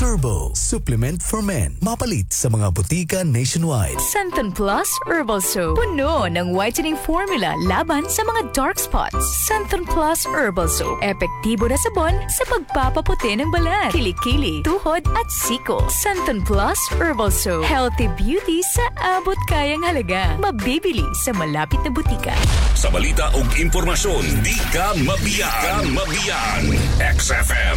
Turbo, supplement for men. Mapalit sa mga butika nationwide. Santon Plus Herbal Soap. Puno ng whitening formula laban sa mga dark spots. Santon Plus Herbal Soap. Epektibo na sabon sa pagpapaputi ng balat, kilikili, tuhod at siko. Santon Plus Herbal Soap. Healthy beauty sa abot kayang halaga. Mabibili sa malapit na butika. Sa balita o impormasyon, di ka mabiyan. XFM